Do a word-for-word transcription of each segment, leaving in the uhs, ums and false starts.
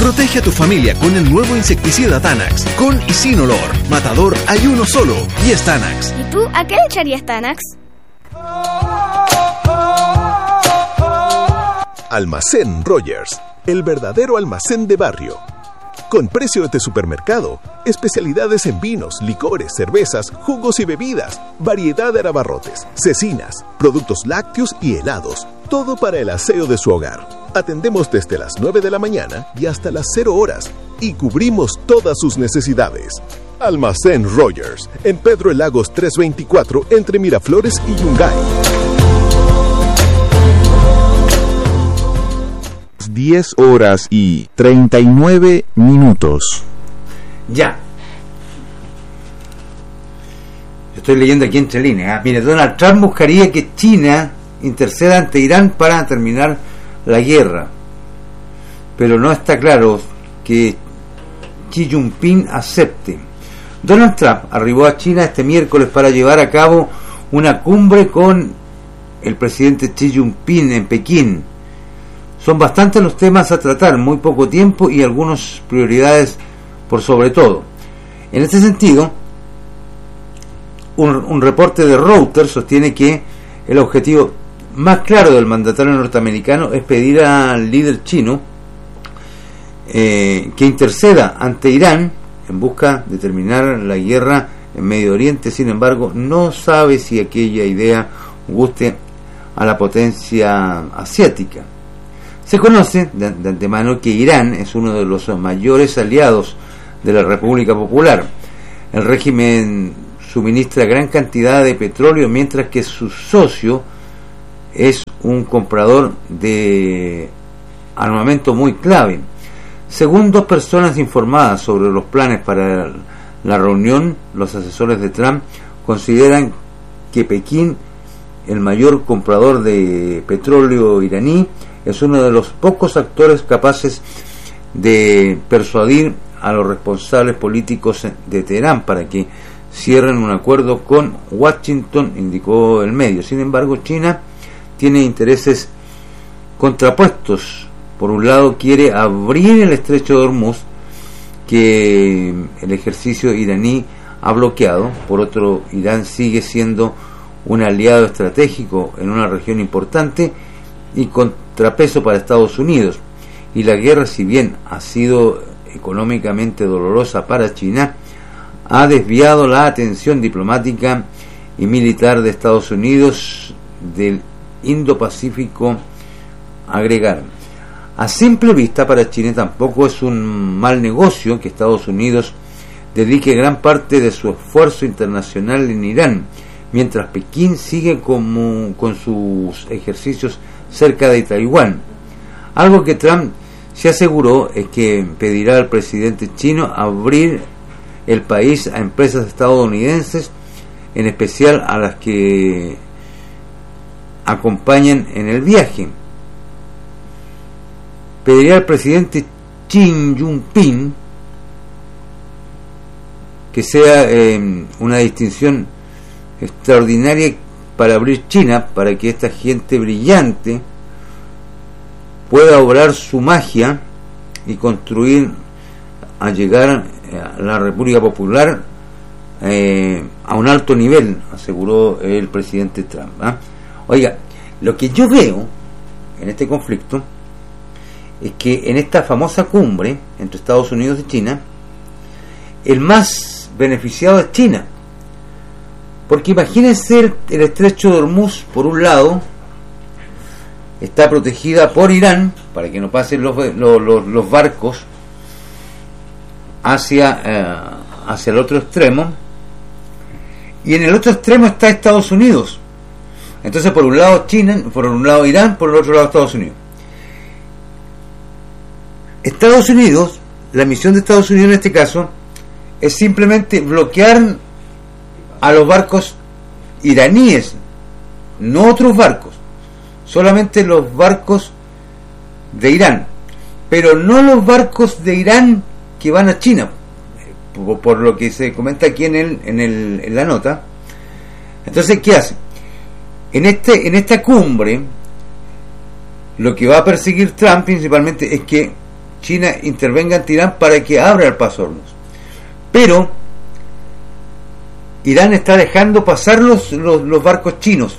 Protege a tu familia con el nuevo insecticida Tanax. Con y sin olor. Matador hay uno solo y es Tanax. ¿Y tú a qué le echarías Tanax? Almacén Rogers, el verdadero almacén de barrio. Con precios de supermercado, especialidades en vinos, licores, cervezas, jugos y bebidas, variedad de abarrotes, cecinas, productos lácteos y helados, todo para el aseo de su hogar. Atendemos desde las nueve de la mañana y hasta las cero horas y cubrimos todas sus necesidades. Almacén Rogers, en Pedro el Lagos trescientos veinticuatro, entre Miraflores y Yungay. diez horas y treinta y nueve minutos. Ya. Estoy leyendo aquí entre líneas. ¿eh? Mire, Donald Trump buscaría que China interceda ante Irán para terminar la guerra. Pero no está claro que Xi Jinping acepte. Donald Trump arribó a China este miércoles para llevar a cabo una cumbre con el presidente Xi Jinping en Pekín. Son bastantes los temas a tratar, muy poco tiempo y algunas prioridades por sobre todo. En este sentido, un, un reporte de Reuters sostiene que el objetivo más claro del mandatario norteamericano es pedir al líder chino eh, que interceda ante Irán en busca de terminar la guerra en Medio Oriente. Sin embargo, no sabe si aquella idea guste a la potencia asiática. Se conoce de, de antemano que Irán es uno de los mayores aliados de la República Popular. El régimen suministra gran cantidad de petróleo, mientras que su socio es un comprador de armamento muy clave. Según dos personas informadas sobre los planes para la reunión, los asesores de Trump consideran que Pekín, el mayor comprador de petróleo iraní, es uno de los pocos actores capaces de persuadir a los responsables políticos de Teherán para que cierren un acuerdo con Washington, indicó el medio. Sin embargo, China tiene intereses contrapuestos. Por un lado, quiere abrir el estrecho de Hormuz, que el ejercicio iraní ha bloqueado. Por otro, Irán sigue siendo un aliado estratégico en una región importante y contrapeso para Estados Unidos. Y la guerra, si bien ha sido económicamente dolorosa para China, ha desviado la atención diplomática y militar de Estados Unidos del Indo-Pacífico, agregaron. A simple vista, para China tampoco es un mal negocio que Estados Unidos dedique gran parte de su esfuerzo internacional en Irán, mientras Pekín sigue como, con sus ejercicios cerca de Taiwán. Algo que Trump se aseguró es que pedirá al presidente chino abrir el país a empresas estadounidenses, en especial a las que acompañan en el viaje. Pediría al presidente Xi Jinping que sea eh, una distinción extraordinaria para abrir China, para que esta gente brillante pueda obrar su magia y construir a llegar a la República Popular eh, a un alto nivel, aseguró el presidente Trump. ¿eh? Oiga, lo que yo veo en este conflicto es que en esta famosa cumbre entre Estados Unidos y China, el más beneficiado es China. Porque imagínense el, el estrecho de Hormuz, por un lado, está protegida por Irán, para que no pasen los, los, los, los barcos hacia, eh, hacia el otro extremo, y en el otro extremo está Estados Unidos. Entonces, por un lado China, por un lado Irán, por el otro lado Estados Unidos. Estados Unidos, la misión de Estados Unidos en este caso, es simplemente bloquear a los barcos iraníes, no otros barcos, solamente los barcos de Irán, pero no los barcos de Irán que van a China, por, por lo que se comenta aquí en el, en el, en la nota. Entonces, ¿qué hace? En este, en esta cumbre, lo que va a perseguir Trump principalmente es que China intervenga ante Irán para que abra el paso a Hormuz. Pero Irán está dejando pasar los, los, los barcos chinos,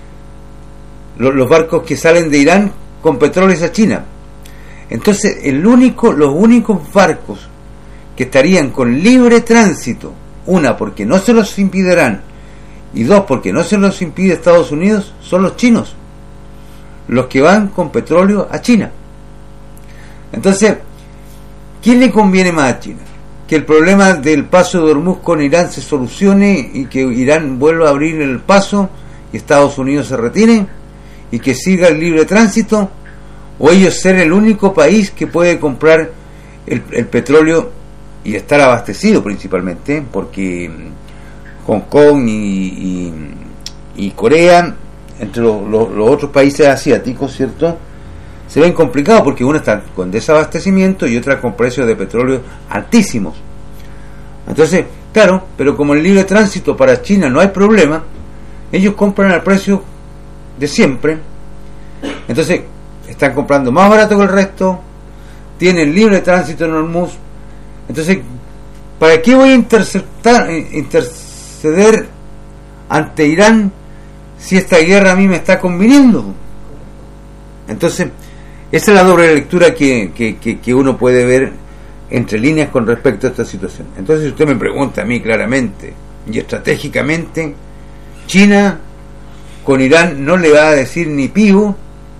los, los barcos que salen de Irán con petróleo hacia China. Entonces el único, los únicos barcos que estarían con libre tránsito, una porque no se los impedirán y dos porque no se los impide Estados Unidos, son los chinos, los que van con petróleo a China. Entonces, ¿quién le conviene más a China? Que el problema del paso de Hormuz con Irán se solucione y que Irán vuelva a abrir el paso y Estados Unidos se retire y que siga el libre tránsito, o ellos ser el único país que puede comprar el, el petróleo y estar abastecido principalmente, porque Hong Kong y, y, y Corea, entre los, los, los otros países asiáticos, ¿cierto?, se ven complicados porque uno está con desabastecimiento y otra con precios de petróleo altísimos. Entonces, claro, pero como el libre tránsito para China no hay problema, ellos compran al precio de siempre. Entonces, están comprando más barato que el resto, tienen libre tránsito en Hormuz. Entonces, ¿para qué voy a interceptar, interceder ante Irán si esta guerra a mí me está conviniendo? Entonces, esa es la doble lectura que, que, que, que uno puede ver entre líneas con respecto a esta situación. Entonces, si usted me pregunta a mí claramente y estratégicamente, China con Irán no le va a decir ni pivo,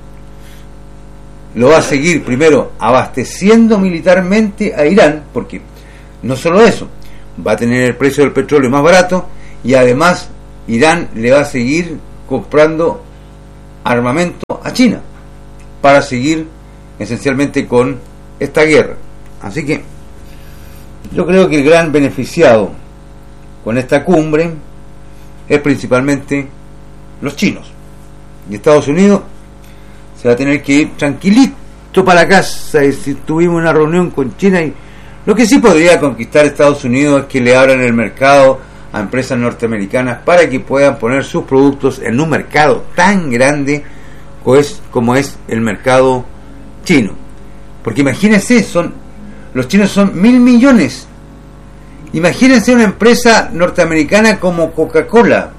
lo va a seguir primero abasteciendo militarmente a Irán, porque no solo eso, va a tener el precio del petróleo más barato y además Irán le va a seguir comprando armamento a China para seguir esencialmente con esta guerra. Así que yo creo que el gran beneficiado con esta cumbre es principalmente los chinos, y Estados Unidos se va a tener que ir tranquilito para la casa. Y si tuvimos una reunión con China, y lo que sí podría conquistar Estados Unidos es que le abran el mercado a empresas norteamericanas para que puedan poner sus productos en un mercado tan grande pues, como es el mercado chino. Porque imagínense, son los chinos son mil millones. Imagínense una empresa norteamericana como Coca-Cola,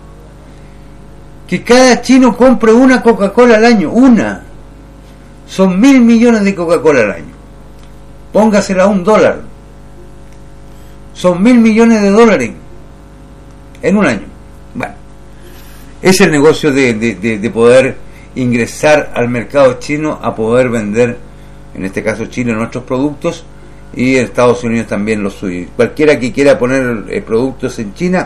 que cada chino compre una Coca-Cola al año, una. Son mil millones de Coca-Cola al año. Póngasela a un dólar. Son mil millones de dólares en un año. Bueno, es el negocio de, de, de, de poder ingresar al mercado chino a poder vender, en este caso China, nuestros productos, y en Estados Unidos también los suyos. Cualquiera que quiera poner eh, productos en China,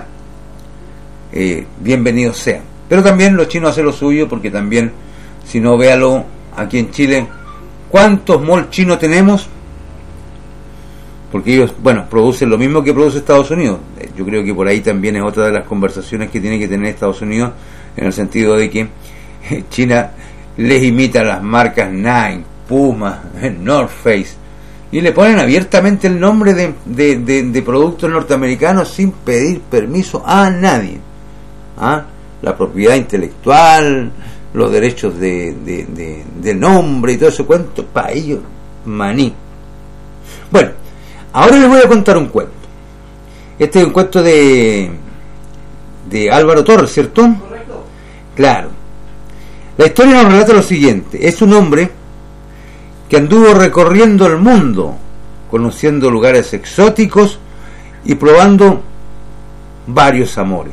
eh, bienvenido sea. Pero también los chinos hacen lo suyo, porque también, si no, véalo aquí en Chile, ¿cuántos malls chinos tenemos? Porque ellos, bueno, producen lo mismo que produce Estados Unidos. Yo creo que por ahí también es otra de las conversaciones que tiene que tener Estados Unidos, en el sentido de que China les imita las marcas Nike, Puma, North Face, y le ponen abiertamente el nombre de, de, de, de productos norteamericanos sin pedir permiso a nadie. ¿Ah? La propiedad intelectual, los derechos de, de, de, de nombre y todo ese cuento, para ellos, maní. Bueno, ahora les voy a contar un cuento. Este es un cuento de de Álvaro Torres, ¿cierto? Correcto. Claro. La historia nos relata lo siguiente. Es un hombre que anduvo recorriendo el mundo, conociendo lugares exóticos y probando varios amores.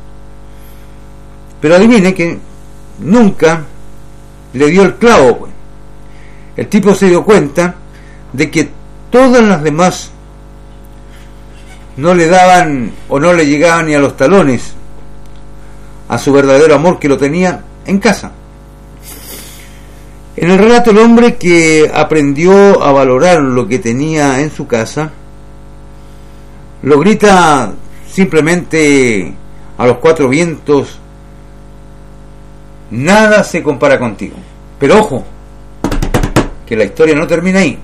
Pero adivine que nunca le dio el clavo, pues. El tipo se dio cuenta de que todas las demás no le daban o no le llegaban ni a los talones a su verdadero amor, que lo tenía en casa. En el relato, el hombre que aprendió a valorar lo que tenía en su casa lo grita simplemente a los cuatro vientos: nada se compara contigo. Pero ojo, que la historia no termina ahí,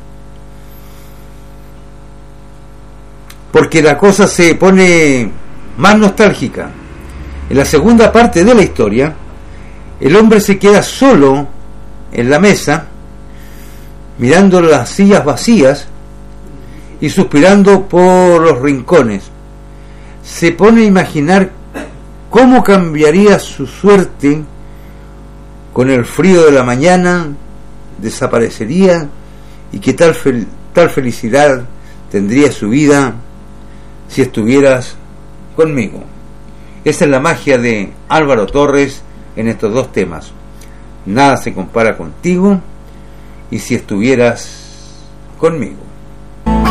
porque la cosa se pone más nostálgica. En la segunda parte de la historia, el hombre se queda solo en la mesa mirando las sillas vacías y suspirando por los rincones. Se pone a imaginar cómo cambiaría su suerte con el frío de la mañana, desaparecería, y qué tal, fel- tal felicidad tendría su vida si estuvieras conmigo. Esa es la magia de Álvaro Torres en estos dos temas. Nada se compara contigo y si estuvieras conmigo.